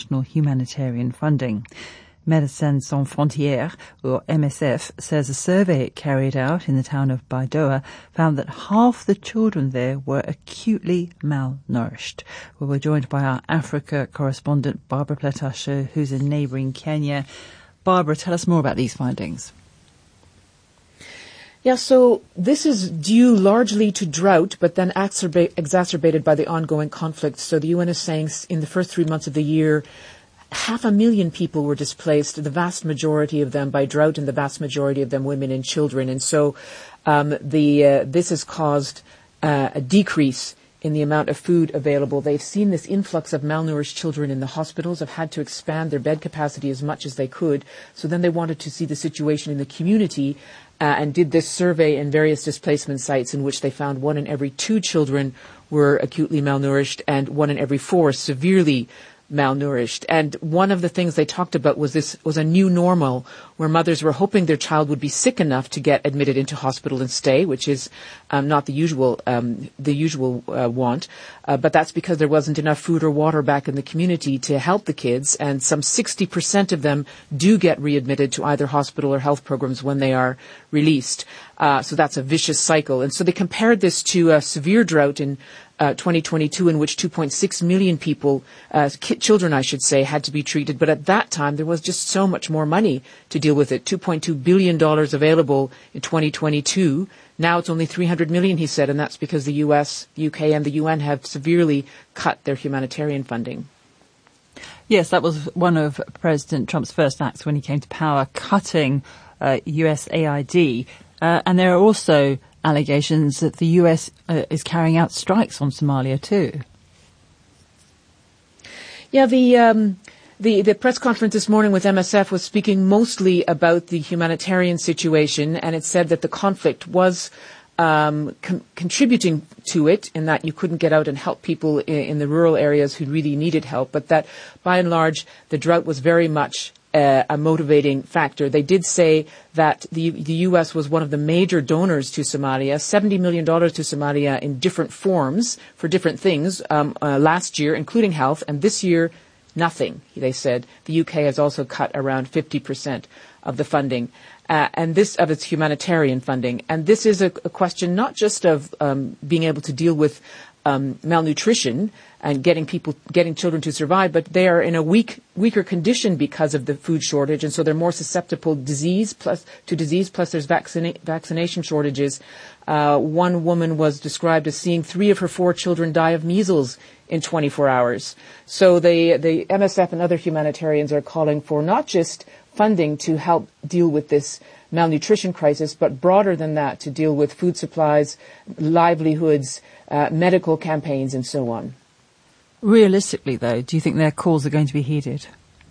international humanitarian funding. Médecins Sans Frontières, or MSF, says a survey it carried out in the town of Baidoa found that half the children there were acutely malnourished. Well, we're joined by our Africa correspondent, Barbara Pletasher, who's in neighbouring Kenya. Barbara, tell us more about these findings. Yeah, so this is due largely to drought, but then exacerbated by the ongoing conflict. So the UN is saying in the first 3 months of the year, 500,000 people were displaced, the vast majority of them by drought and the vast majority of them women and children. And so this has caused a decrease in the amount of food available. They've seen this influx of malnourished children in the hospitals, have had to expand their bed capacity as much as they could. So then they wanted to see the situation in the community and did this survey in various displacement sites in which they found 1 in every 2 children were acutely malnourished and 1 in every 4 severely malnourished. And one of the things they talked about was a new normal where mothers were hoping their child would be sick enough to get admitted into hospital and stay, which is not the usual want. But that's because there wasn't enough food or water back in the community to help the kids. And some 60% of them do get readmitted to either hospital or health programs when they are released. So that's a vicious cycle. And so they compared this to a severe drought in 2022 in which 2.6 million people, children I should say, had to be treated. But at that time, there was just so much more money to deal with it. $2.2 billion available in 2022. Now it's only 300 million, he said, and that's because the US, the UK and the UN have severely cut their humanitarian funding. Yes, that was one of President Trump's first acts when he came to power, cutting USAID. And there are also allegations that the US is carrying out strikes on Somalia too. Yeah, the press conference this morning with MSF was speaking mostly about the humanitarian situation, and it said that the conflict was contributing to it in that you couldn't get out and help people in the rural areas who really needed help, but that by and large the drought was very much a motivating factor. They did say that the U.S. was one of the major donors to Somalia, $70 million to Somalia in different forms for different things last year, including health, and this year, nothing, they said. The U.K. has also cut around 50% of the funding, and this of its humanitarian funding. And this is a question not just of being able to deal with malnutrition and getting children to survive, but they are in a weaker condition because of the food shortage, and so they're more susceptible to disease. Plus, there's vaccination shortages. One woman was described as seeing 3 of her 4 children die of measles in 24 hours. So the MSF and other humanitarians are calling for not just funding to help deal with this malnutrition crisis, but broader than that, to deal with food supplies, livelihoods, medical campaigns, and so on. Realistically, though, do you think their calls are going to be heeded?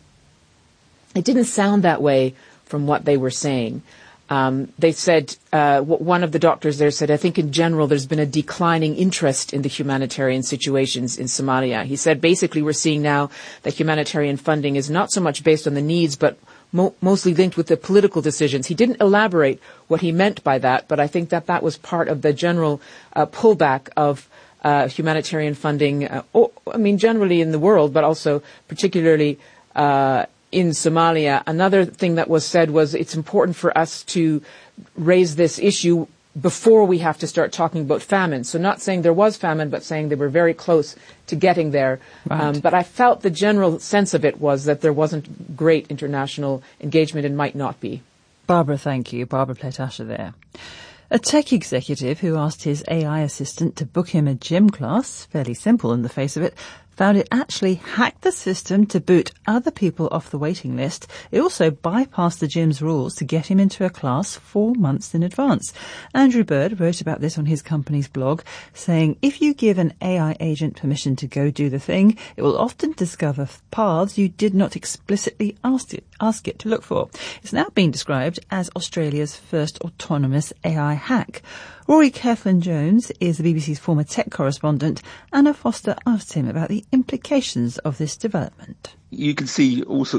It didn't sound that way from what they were saying. They said, one of the doctors there said, I think in general there's been a declining interest in the humanitarian situations in Somalia. He said, basically we're seeing now that humanitarian funding is not so much based on the needs, but mostly linked with the political decisions. He didn't elaborate what he meant by that, but I think that was part of the general pullback of humanitarian funding, generally in the world, but also particularly in Somalia. Another thing that was said was it's important for us to raise this issue before we have to start talking about famine. So not saying there was famine, but saying they were very close to getting there. Right. But I felt the general sense of it was that there wasn't great international engagement and might not be. Barbara, thank you. Barbara Pletasher there. A tech executive who asked his AI assistant to book him a gym class, fairly simple in the face of it, found it actually hacked the system to boot other people off the waiting list. It also bypassed the gym's rules to get him into a class 4 months in advance. Andrew Bird wrote about this on his company's blog, saying if you give an AI agent permission to go do the thing, it will often discover paths you did not explicitly ask it to look for. It's now being described as Australia's first autonomous AI hack. Rory Catlin-Jones is the BBC's former tech correspondent. Anna Foster asked him about the implications of this development. You can see all sorts of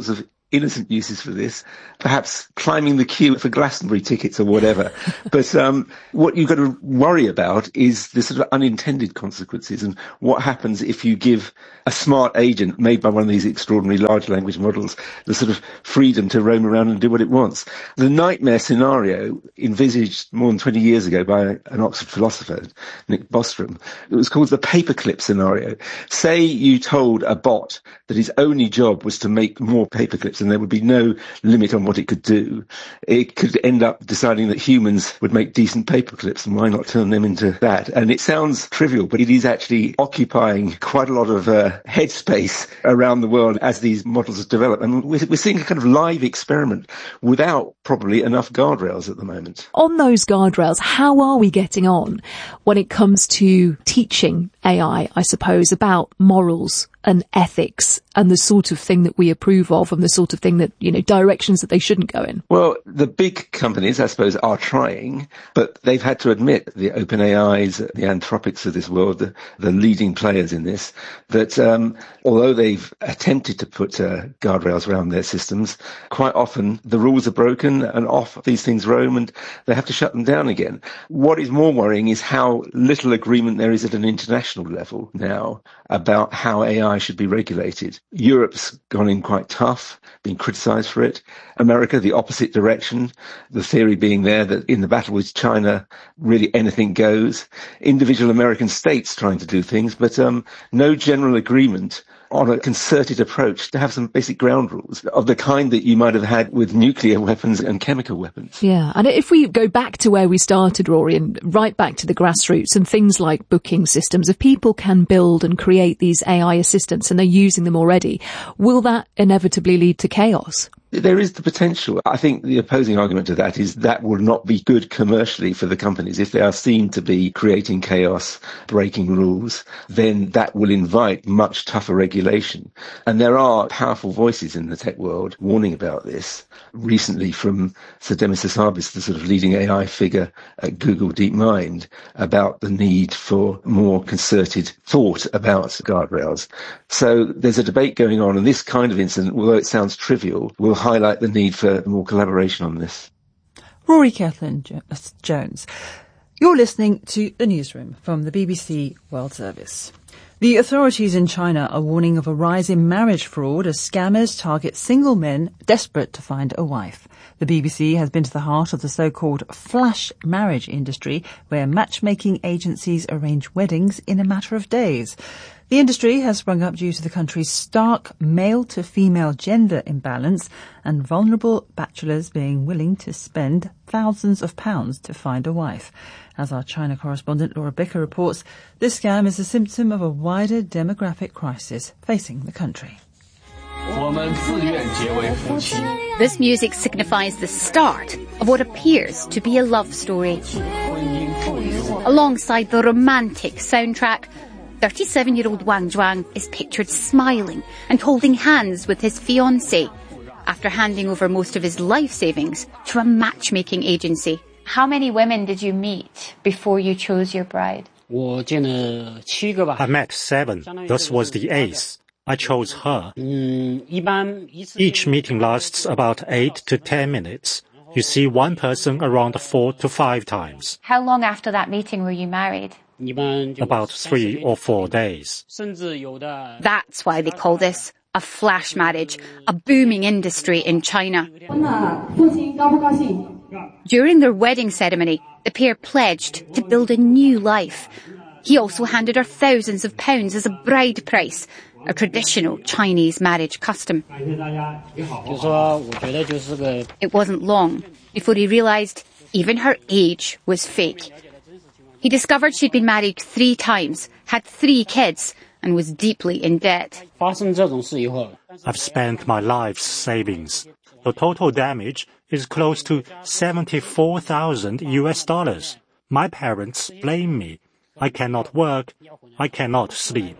innocent uses for this, perhaps climbing the queue for Glastonbury tickets or whatever. But what you've got to worry about is the sort of unintended consequences and what happens if you give a smart agent made by one of these extraordinary large language models the sort of freedom to roam around and do what it wants. The nightmare scenario envisaged more than 20 years ago by an Oxford philosopher, Nick Bostrom, it was called the paperclip scenario. Say you told a bot that his only job was to make more paperclips and there would be no limit on what it could do. It could end up deciding that humans would make decent paperclips, and why not turn them into that? And it sounds trivial, but it is actually occupying quite a lot of headspace around the world as these models develop. And we're seeing a kind of live experiment without probably enough guardrails at the moment. On those guardrails, how are we getting on when it comes to teaching AI, I suppose, about morals and ethics and the sort of thing that we approve of and the sort of thing that, directions that they shouldn't go in? Well, the big companies, I suppose, are trying, but they've had to admit, the OpenAIs, the Anthropics of this world, the leading players in this, that although they've attempted to put guardrails around their systems, quite often the rules are broken and off these things roam and they have to shut them down again. What is more worrying is how little agreement there is at an international level now about how AI should be regulated. Europe's gone in quite tough, been criticised for it. America, the opposite direction, the theory being there that in the battle with China, really anything goes. Individual American states trying to do things, but no general agreement on a concerted approach to have some basic ground rules of the kind that you might have had with nuclear weapons and chemical weapons. Yeah, and if we go back to where we started, Rory, and right back to the grassroots and things like booking systems, if people can build and create these AI assistants and they're using them already, will that inevitably lead to chaos? There is the potential. I think the opposing argument to that is that will not be good commercially for the companies. If they are seen to be creating chaos, breaking rules, then that will invite much tougher regulation. And there are powerful voices in the tech world warning about this. Recently from Sir Demis Hassabis, the sort of leading AI figure at Google DeepMind, about the need for more concerted thought about guardrails. So there's a debate going on, and this kind of incident, although it sounds trivial, will highlight the need for more collaboration on this. Rory Cellan-Jones, you're listening to The Newsroom from the BBC World Service. The authorities in China are warning of a rise in marriage fraud as scammers target single men desperate to find a wife. The BBC has been to the heart of the so-called flash marriage industry, where matchmaking agencies arrange weddings in a matter of days. The industry has sprung up due to the country's stark male-to-female gender imbalance and vulnerable bachelors being willing to spend thousands of pounds to find a wife. As our China correspondent Laura Bicker reports, this scam is a symptom of a wider demographic crisis facing the country. This music signifies the start of what appears to be a love story. Alongside the romantic soundtrack, 37-year-old Wang Zhuang is pictured smiling and holding hands with his fiancée after handing over most of his life savings to a matchmaking agency. How many women did you meet before you chose your bride? I met 7. This was the 8th. I chose her. Each meeting lasts about 8 to 10 minutes. You see one person around 4 to 5 times. How long after that meeting were you married? About 3 or 4 days. That's why they call this a flash marriage, a booming industry in China. During their wedding ceremony, the pair pledged to build a new life. He also handed her thousands of pounds as a bride price, a traditional Chinese marriage custom. It wasn't long before he realised even her age was fake. He discovered she'd been married 3 times, had 3 kids, and was deeply in debt. I've spent my life's savings. The total damage is close to $74,000. My parents blame me. I cannot work. I cannot sleep.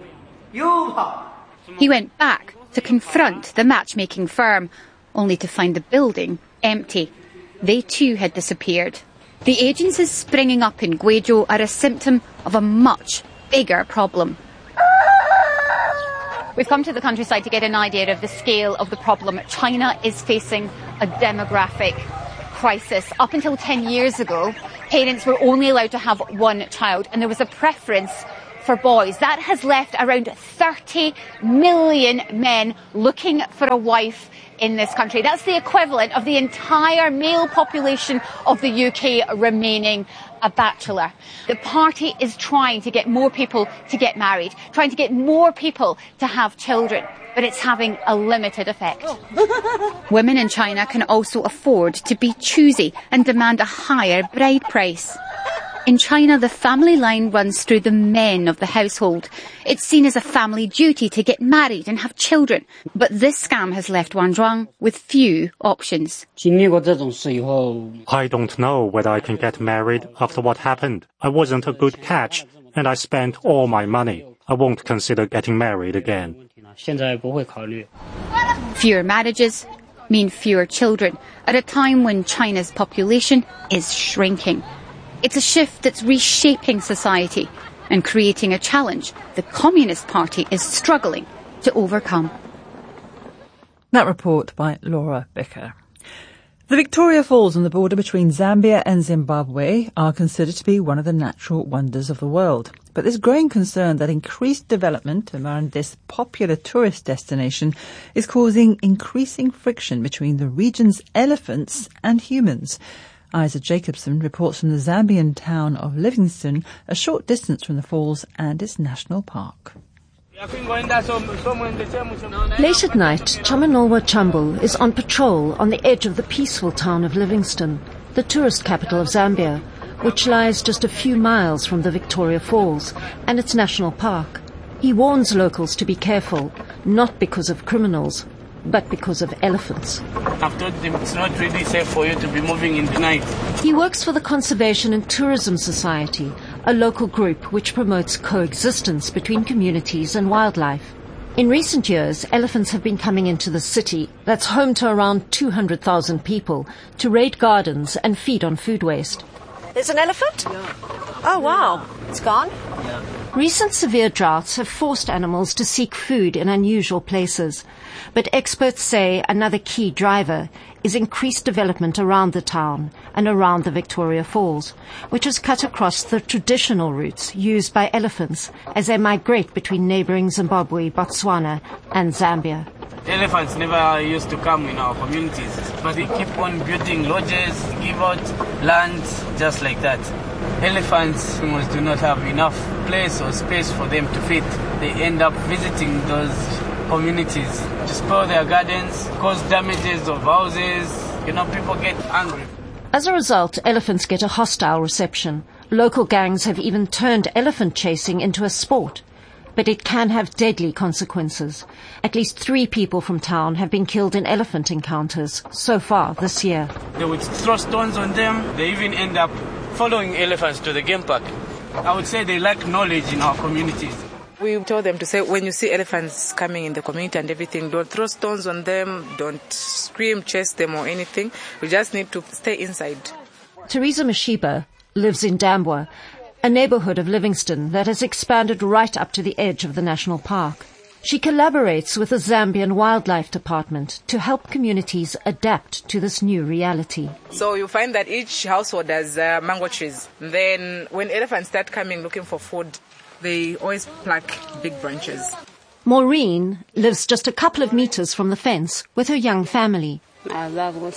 He went back to confront the matchmaking firm, only to find the building empty. They too had disappeared. The agencies springing up in Guizhou are a symptom of a much bigger problem. We've come to the countryside to get an idea of the scale of the problem. China is facing a demographic crisis. Up until 10 years ago, parents were only allowed to have one child, and there was a preference for boys. That has left around 30 million men looking for a wife in this country. That's the equivalent of the entire male population of the UK remaining a bachelor. The party is trying to get more people to get married, trying to get more people to have children, but it's having a limited effect. Women in China can also afford to be choosy and demand a higher bride price. In China, the family line runs through the men of the household. It's seen as a family duty to get married and have children. But this scam has left Wang Zhuang with few options. I don't know whether I can get married after what happened. I wasn't a good catch, and I spent all my money. I won't consider getting married again. Fewer marriages mean fewer children at a time when China's population is shrinking. It's a shift that's reshaping society and creating a challenge the Communist Party is struggling to overcome. That report by Laura Bicker. The Victoria Falls on the border between Zambia and Zimbabwe are considered to be one of the natural wonders of the world. But there's growing concern that increased development around this popular tourist destination is causing increasing friction between the region's elephants and humans. Isa Jacobson reports from the Zambian town of Livingstone, a short distance from the falls and its national park. Late at night, Chamanolwa Chambu is on patrol on the edge of the peaceful town of Livingstone, the tourist capital of Zambia, which lies just a few miles from the Victoria Falls and its national park. He warns locals to be careful, not because of criminals, but because of elephants. I've told them it's not really safe for you to be moving in the night. He works for the Conservation and Tourism Society, a local group which promotes coexistence between communities and wildlife. In recent years, elephants have been coming into the city, that's home to around 200,000 people, to raid gardens and feed on food waste. There's an elephant? Yeah. Oh, wow. It's gone? Yeah. Recent severe droughts have forced animals to seek food in unusual places. But experts say another key driver is increased development around the town and around the Victoria Falls, which has cut across the traditional routes used by elephants as they migrate between neighboring Zimbabwe, Botswana and Zambia. Elephants never used to come in our communities, but they keep on building lodges, give out land just like that. Elephants do not have enough place or space for them to feed. They end up visiting those communities to spoil their gardens, cause damages of houses. People get angry. As a result, elephants get a hostile reception. Local gangs have even turned elephant chasing into a sport. But it can have deadly consequences. At least 3 people from town have been killed in elephant encounters so far this year. They would throw stones on them. They even end up following elephants to the game park. I would say they lack knowledge in our communities. We told them to say, when you see elephants coming in the community and everything, don't throw stones on them, don't scream, chase them or anything. We just need to stay inside. Teresa Mashiba lives in Dambwa, a neighborhood of Livingstone that has expanded right up to the edge of the national park. She collaborates with the Zambian Wildlife Department to help communities adapt to this new reality. So you find that each household has mango trees. Then when elephants start coming looking for food, they always pluck big branches. Maureen lives just a couple of meters from the fence with her young family. So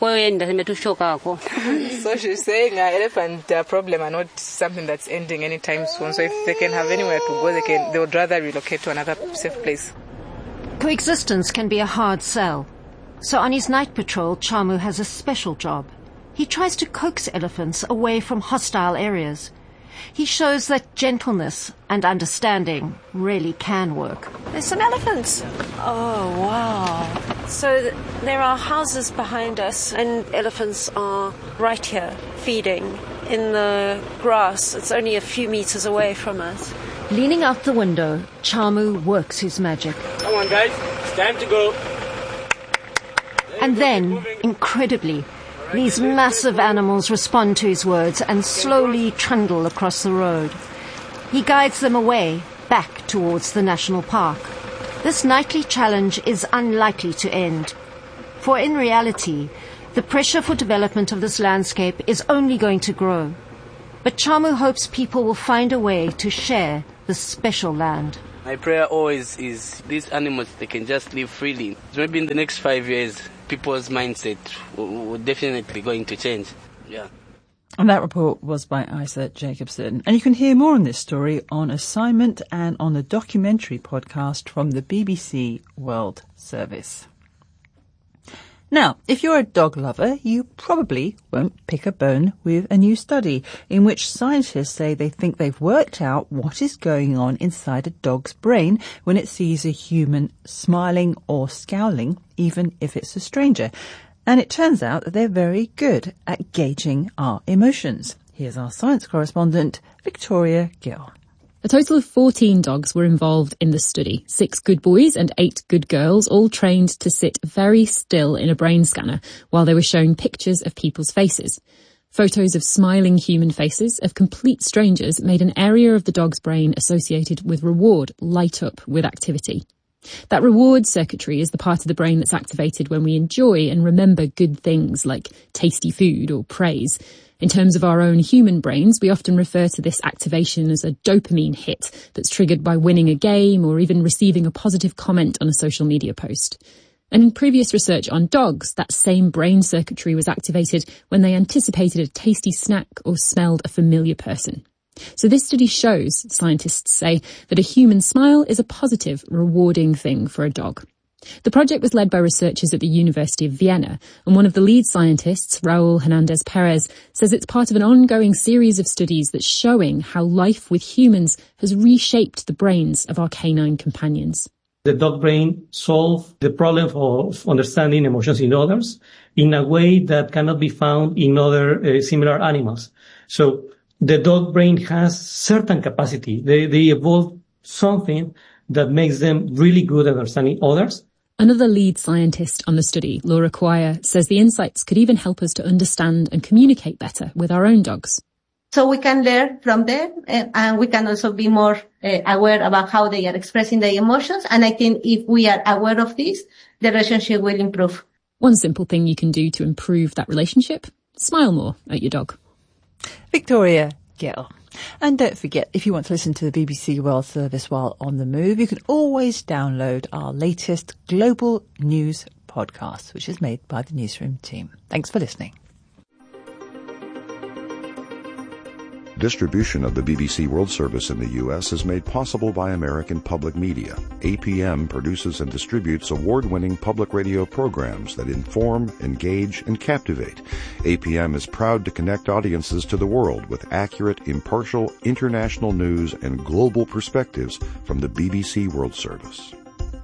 she's saying elephant problem are not something that's ending anytime soon. So if they can have anywhere to go, they would rather relocate to another safe place. Coexistence can be a hard sell. So on his night patrol, Chamu has a special job. He tries to coax elephants away from hostile areas. He shows that gentleness and understanding really can work. There's some elephants. Oh, wow. So there are houses behind us and elephants are right here feeding in the grass. It's only a few meters away from us. Leaning out the window, Chamu works his magic. Come on, guys. It's time to go. And then, incredibly, these massive animals respond to his words and slowly trundle across the road. He guides them away, back towards the national park. This nightly challenge is unlikely to end, for in reality, the pressure for development of this landscape is only going to grow. But Chamu hopes people will find a way to share this special land. My prayer always is these animals, they can just live freely. Maybe in the next 5 years, people's mindset will definitely going to change. Yeah. And that report was by Isa Jacobson. And you can hear more on this story on Assignment and on the documentary podcast from the BBC World Service. Now, if you're a dog lover, you probably won't pick a bone with a new study in which scientists say they think they've worked out what is going on inside a dog's brain when it sees a human smiling or scowling, even if it's a stranger. And it turns out that they're very good at gauging our emotions. Here's our science correspondent, Victoria Gill. A total of 14 dogs were involved in the study. 6 good boys and 8 good girls, all trained to sit very still in a brain scanner while they were shown pictures of people's faces. Photos of smiling human faces of complete strangers made an area of the dog's brain associated with reward light up with activity. That reward circuitry is the part of the brain that's activated when we enjoy and remember good things like tasty food or praise. In terms of our own human brains, we often refer to this activation as a dopamine hit that's triggered by winning a game or even receiving a positive comment on a social media post. And in previous research on dogs, that same brain circuitry was activated when they anticipated a tasty snack or smelled a familiar person. So this study shows, scientists say, that a human smile is a positive, rewarding thing for a dog. The project was led by researchers at the University of Vienna, and one of the lead scientists, Raul Hernandez Perez, says it's part of an ongoing series of studies that's showing how life with humans has reshaped the brains of our canine companions. The dog brain solves the problem of understanding emotions in others in a way that cannot be found in other similar animals. So the dog brain has certain capacity. They evolve something that makes them really good at understanding others. Another lead scientist on the study, Laura Quire, says the insights could even help us to understand and communicate better with our own dogs. So we can learn from them, and we can also be more aware about how they are expressing their emotions. And I think if we are aware of this, the relationship will improve. One simple thing you can do to improve that relationship, smile more at your dog. Victoria Gill. And don't forget, if you want to listen to the BBC World Service while on the move, you can always download our latest global news podcast, which is made by the Newsroom team. Thanks for listening. Distribution of the BBC World Service in the U.S. is made possible by American Public Media. APM produces and distributes award-winning public radio programs that inform, engage, and captivate. APM is proud to connect audiences to the world with accurate, impartial, international news and global perspectives from the BBC World Service.